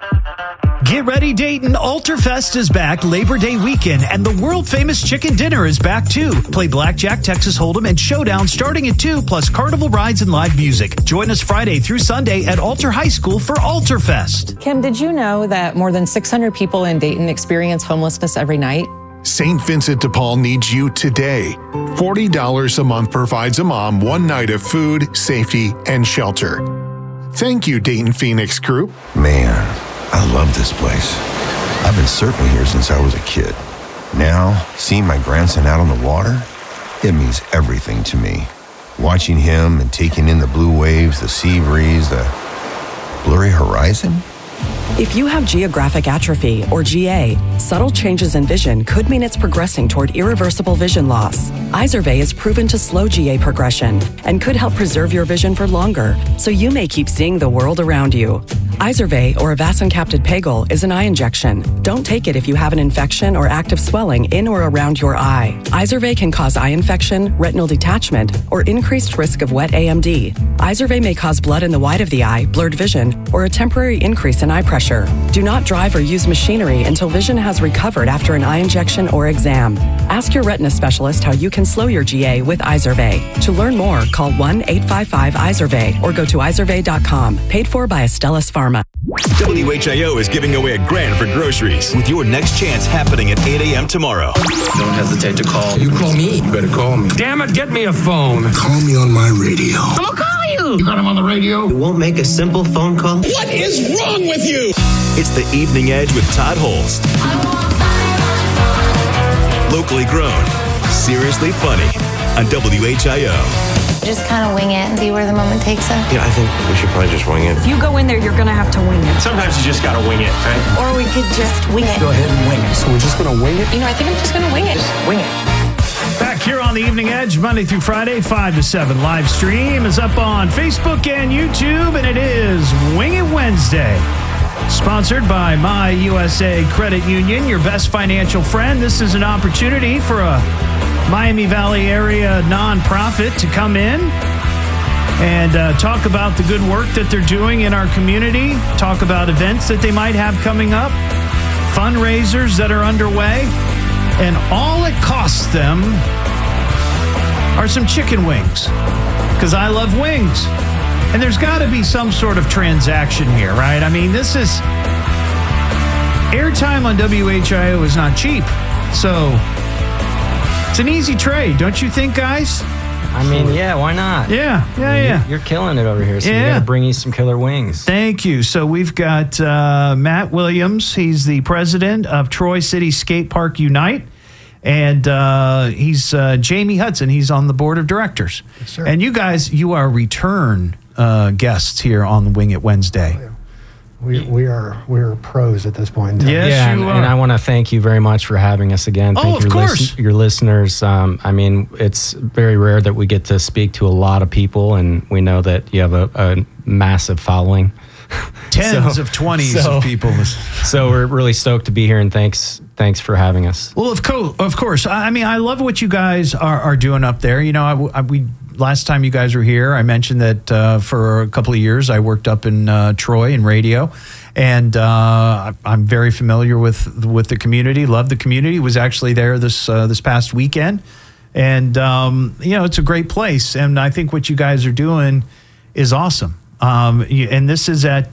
Get ready, Dayton. Alterfest is back Labor Day weekend, and the world-famous chicken dinner is back, too. Play blackjack, Texas Hold'em, and Showdown starting at 2, plus carnival rides and live music. Join us Friday through Sunday at Alter High School for Alterfest. Kim, did you know that more than 600 people in Dayton experience homelessness every night? St. Vincent de Paul needs you today. $40 a month provides a mom one night of food, safety, and shelter. Thank you, Dayton Phoenix Group. Man, I love this place. I've been surfing here since I was a kid. Now, seeing my grandson out on the water, it means everything to me. Watching him and taking in the blue waves, the sea breeze, the blurry horizon. If you have geographic atrophy, or GA, subtle changes in vision could mean it's progressing toward irreversible vision loss. Izervay is proven to slow GA progression and could help preserve your vision for longer, so you may keep seeing the world around you. Izervay, or avacincaptad pegol, is an eye injection. Don't take it if you have an infection or active swelling in or around your eye. Izervay can cause eye infection, retinal detachment, or increased risk of wet AMD. Izervay may cause blood in the white of the eye, blurred vision, or a temporary increase in eye pressure. Do not drive or use machinery until vision has recovered after an eye injection or exam. Ask your retina specialist how you can slow your GA with Izervay. To learn more, call 1-855-IZERVAY or go to izervay.com. Paid for by Astellas Pharma. WHIO is giving away $1,000 for groceries with your next chance happening at 8 a.m. tomorrow. Don't hesitate to call. You call me. You better call me. Damn it, get me a phone. Call me on my radio. I'm gonna call you. You got him on the radio? You won't make a simple phone call? What is wrong with you? It's the Evening Edge with Todd Holst. Locally grown, seriously funny on WHIO. Just kind of wing it and see where the moment takes us. Yeah, I think we should probably just wing it. If you go in there, you're going to have to wing it. Sometimes you just gotta wing it, right? Or we could just wing it. Go ahead and wing it. So we're just gonna wing it? You know, I think I'm just going to wing it. Just wing it. Back here on the Evening Edge, Monday through Friday, 5 to 7. Live stream is up on Facebook and YouTube, and it is Wing It Wednesday. Sponsored by My USA Credit Union, your best financial friend. This is an opportunity for a Miami Valley area nonprofit to come in and talk about the good work that they're doing in our community, talk about events that they might have coming up, fundraisers that are underway, and all it costs them are some chicken wings, because I love wings. And there's got to be some sort of transaction here, right? I mean, this is... airtime on WHIO is not cheap, so it's an easy trade, don't you think, guys? I mean, yeah, why not? Yeah. You're killing it over here, so we got to bring you some killer wings. Thank you. So we've got Matt Williams. He's the president of Troy City Skate Park Unite. And he's Jamie Hudson. He's on the board of directors. Yes, sir. And you guys, you are return guests here on the Wing It Wednesday. We are pros at this point in time. Yes, yeah, you are. and I want to thank you very much for having us again. Oh, Thank of course. your listeners. I mean, it's very rare that we get to speak to a lot of people, and we know that you have a massive following. Tens of 20s of people. So we're really stoked to be here, and thanks for having us. Well, of course. I mean, I love what you guys are doing up there. You know, we last time you guys were here, I mentioned that for a couple of years I worked up in Troy in radio, and I'm very familiar with the community. Love the community. Was actually there this past weekend, and you know, it's a great place. And I think what you guys are doing is awesome. And this is at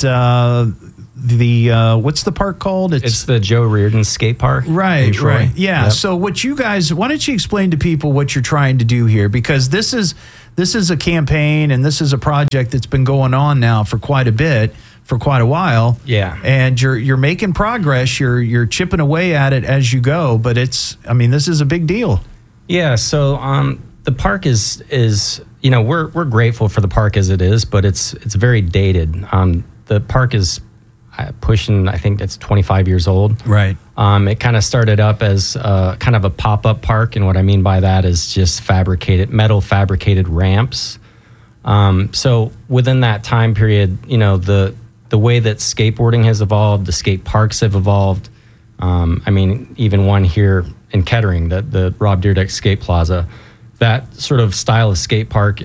the what's the park called? It's the Joe Reardon Skate Park. Right. Yeah. Yep. So what you guys, why don't you explain to people what you're trying to do here? Because this is a campaign and this is a project that's been going on now for quite a while. Yeah. And you're making progress. You're chipping away at it as you go. But this is a big deal. Yeah. So the park is you know, we're grateful for the park as it is, but it's very dated. The park is pushing, I think it's 25 years old. Right. It kind of started up as kind of a pop-up park, and what I mean by that is just metal fabricated ramps. So within that time period, you know, the way that skateboarding has evolved, the skate parks have evolved. I mean, even one here in Kettering, the Rob Dyrdek Skate Plaza, that sort of style of skate park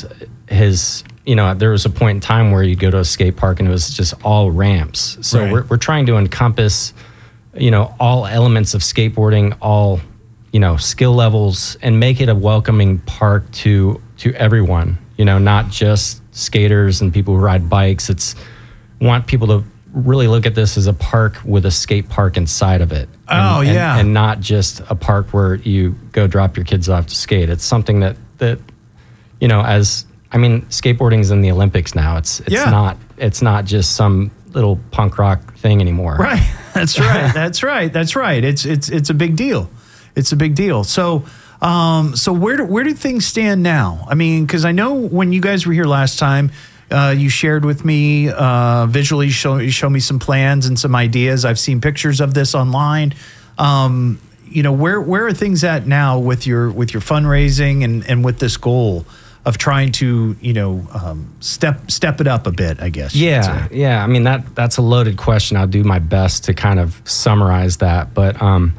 you know, there was a point in time where you go to a skate park and it was just all ramps. So Right. we're trying to encompass, you know, all elements of skateboarding, all, you know, skill levels, and make it a welcoming park to everyone, you know, not just skaters and people who ride bikes. Want people to really look at this as a park with a skate park inside of it. And not just a park where you go drop your kids off to skate. It's something that you know, skateboarding's in the Olympics now. It's not just some little punk rock thing anymore. Right. That's right. That's right. It's a big deal. It's a big deal. So where do things stand now? I mean, because I know when you guys were here last time, you shared with me visually, you show me some plans and some ideas. I've seen pictures of this online. You know, where are things at now with your fundraising and with this goal of trying to, you know, step it up a bit, I guess. Yeah. I mean, that's a loaded question. I'll do my best to kind of summarize that. But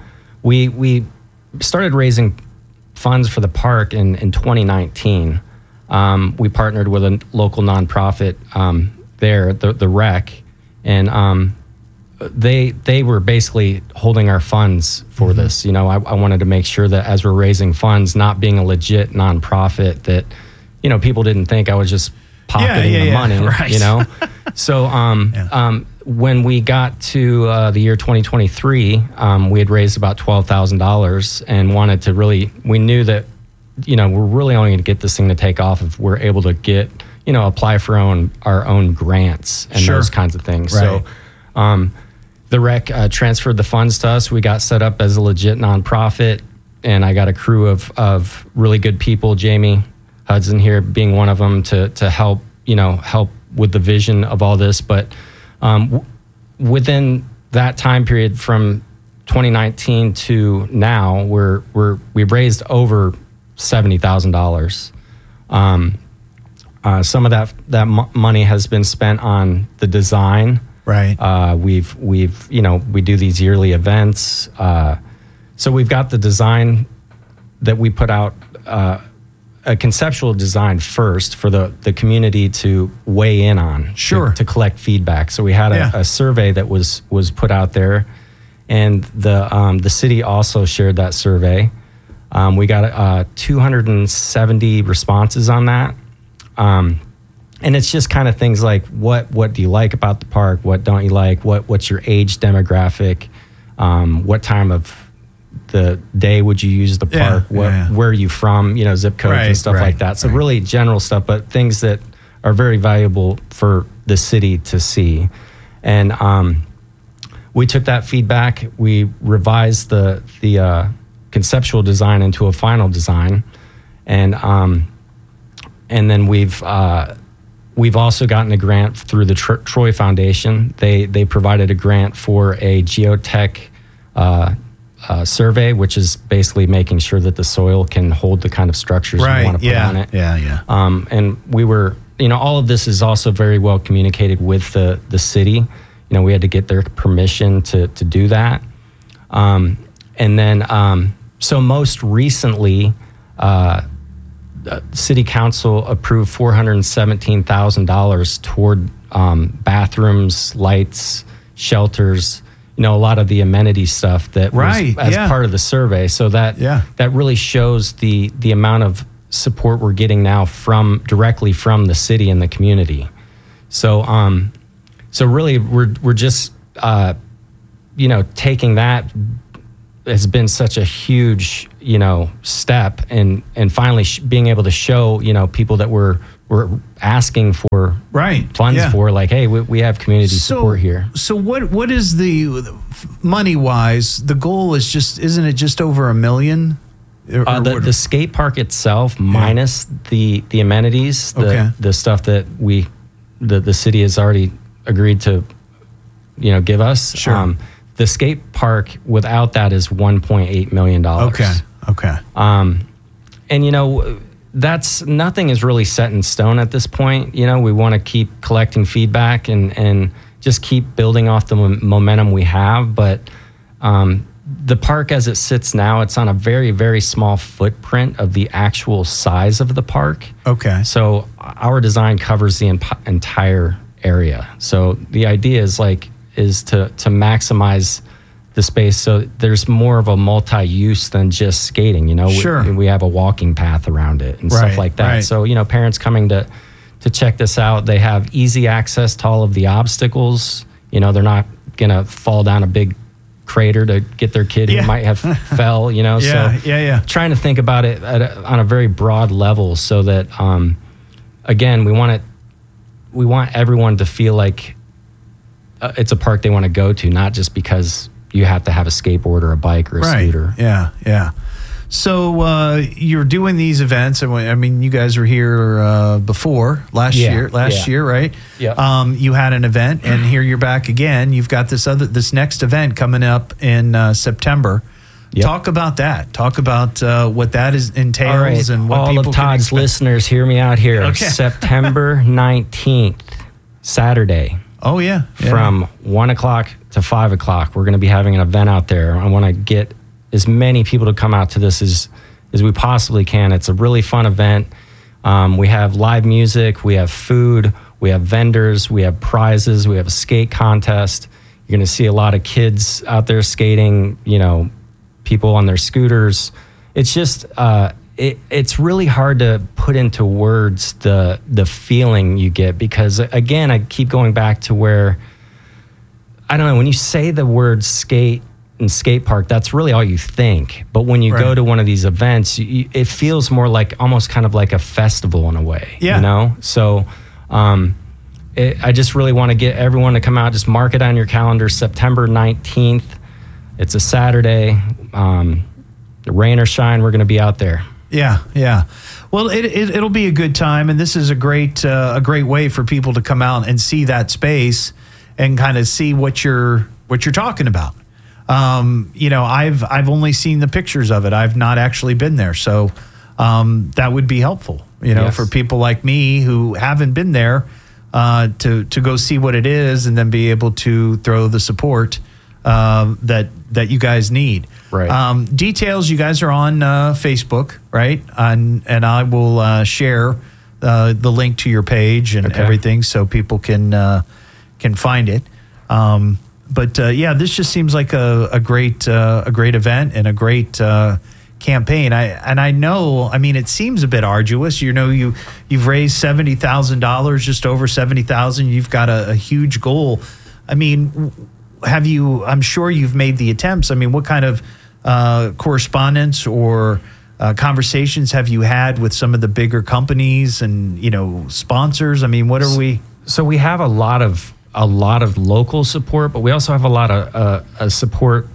we started raising funds for the park in 2019. We partnered with a local nonprofit there, the Rec, and they were basically holding our funds for this. You know, I wanted to make sure that as we're raising funds, not being a legit nonprofit, that, you know, people didn't think I was just pocketing the money, right. you know? So when we got to the year 2023, we had raised about $12,000 and wanted to we knew that, you know, we're really only going to get this thing to take off if we're able to get, you know, apply for our own grants and those kinds of things. Right. So the Rec transferred the funds to us. We got set up as a legit nonprofit, and I got a crew of really good people, Jamie Hudson here being one of them, to help with the vision of all this. But within that time period from 2019 to now, we've raised over $70,000. Some of that money has been spent on the design. Right. We've we do these yearly events. So we've got the design that we put out, a conceptual design first for the community to weigh in on. Sure. To collect feedback. So we had a survey that was put out there, and the city also shared that survey. We got 270 responses on that. And it's just kind of things like, what do you like about the park? What don't you like? What's your age demographic? What time of the day would you use the park? Where are you from? You know, zip codes and stuff like that. So really general stuff, but things that are very valuable for the city to see. And we took that feedback. We revised the conceptual design into a final design, and then we've We've also gotten a grant through the Troy Foundation. They provided a grant for a geotech survey, which is basically making sure that the soil can hold the kind of structures you want to put on it. Yeah. And we were, all of this is also very well communicated with the city. We had to get their permission to do that. And then, so most recently, City Council approved $417,000 toward bathrooms, lights, shelters, a lot of the amenity stuff that was as part of the survey. So that really shows the amount of support we're getting now directly from the city and the community. So really we're just taking that has been such a huge, step and finally being able to show, people that we're asking for funds for, like, hey, we have community support here. So what is the money wise? The goal is isn't it just over $1 million? The skate park itself, minus the amenities, the stuff that the city has already agreed to, give us. Sure. The skate park without that is $1.8 million. Okay. And that's nothing is really set in stone at this point. We want to keep collecting feedback and just keep building off the momentum we have. But the park as it sits now, it's on a very, very small footprint of the actual size of the park. Okay. So our design covers the entire area. So the idea is to maximize the space so there's more of a multi-use than just skating. Sure. We have a walking path around it and stuff like that. Right. So parents coming to check this out, they have easy access to all of the obstacles. They're not gonna fall down a big crater to get their kid who might have fell. So trying to think about it on a very broad level so that again, we want everyone to feel like it's a park they want to go to, not just because you have to have a skateboard or a bike or a scooter. Yeah. So you're doing these events, and you guys were here before last year, right? Yeah. You had an event, and here you're back again. You've got this next event coming up in September. Yep. Talk about that. Talk about what that entails and what people can expect. All of Todd's listeners, hear me out here. Okay. September 19th, Saturday. Oh, yeah. From 1 o'clock to 5 o'clock, we're going to be having an event out there. I want to get as many people to come out to this as we possibly can. It's a really fun event. We have live music, we have food, we have vendors, we have prizes, we have a skate contest. You're going to see a lot of kids out there skating, people on their scooters. It's just... It's really hard to put into words the feeling you get because, again, I keep going back to where, I don't know, when you say the word skate and skate park, that's really all you think. But when you go to one of these events, it feels more like almost kind of like a festival in a way, So I just really want to get everyone to come out. Just mark it on your calendar, September 19th. It's a Saturday. Rain or shine, we're going to be out there. Yeah. Well, it'll be a good time, and this is a great way for people to come out and see that space and kind of see what you're talking about. I've only seen the pictures of it. I've not actually been there, so that would be helpful. For people like me who haven't been there to go see what it is and then be able to throw the support that you guys need. Right. Details, you guys are on Facebook, right? And I will share the link to your page and everything so people can find it. But this just seems like a great event and a great campaign. I know. It seems a bit arduous. You've raised $70,000, just over $70,000. You've got a huge goal. Have you? I'm sure you've made the attempts. What kind of correspondence or conversations have you had with some of the bigger companies and sponsors? What are we? So we have a lot of local support, but we also have a lot of support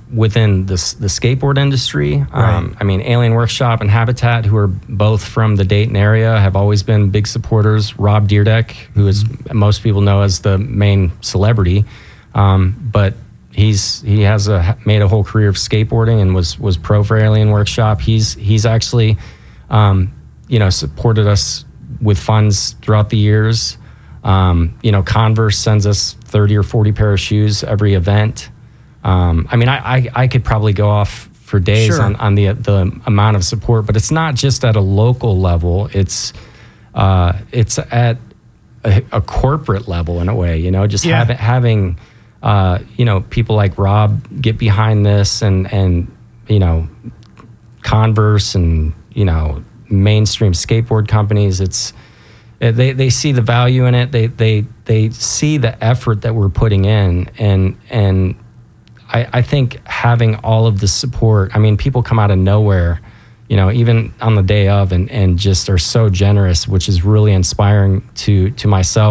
within the skateboard industry. I mean, Alien Workshop and Habitat, who are both from the Dayton area, have always been big supporters. Rob Deerdeck, who is most people know as the main celebrity, but he has made a whole career of skateboarding and was pro for Alien Workshop. He's actually supported us with funds throughout the years. Converse sends us 30 or 40 pair of shoes every event. I could probably go off for days on the amount of support, but it's not just at a local level. It's at a corporate level in a way, having people like Rob get behind this and Converse and, mainstream skateboard companies. They see the value in it. They see the effort that we're putting in, and I think having all of the support. I mean, people come out of nowhere, even on the day of, and just are so generous, which is really inspiring to myself.